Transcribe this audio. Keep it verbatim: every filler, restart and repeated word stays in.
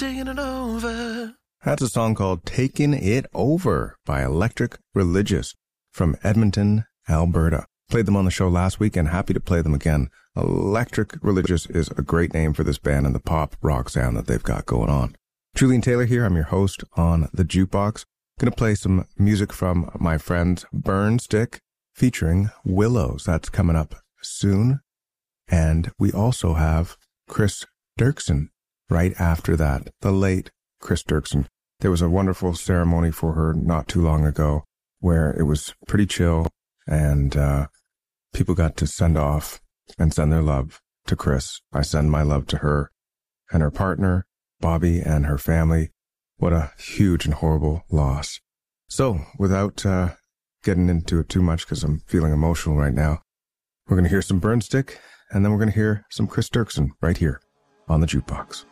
taking it over. That's a song called Taking It Over by Electric Religious from Edmonton, Alberta. Played them on the show last week and happy to play them again. Electric Religious is a great name for this band and the pop rock sound that they've got going on. Julian Taylor here. I'm your host on The Jukebox. Going to play some music from my friend Burn Stick featuring Willows. That's coming up soon. And we also have Chris Dirksen right after that, the late Chris Dirksen. There was a wonderful ceremony for her not too long ago where it was pretty chill and uh, people got to send off and send their love to Chris. I send my love to her and her partner, Bobby, and her family. What a huge and horrible loss. So, without uh, getting into it too much because I'm feeling emotional right now, we're going to hear some Burn Stick, and then we're going to hear some Chris Dirksen right here on The Jukebox.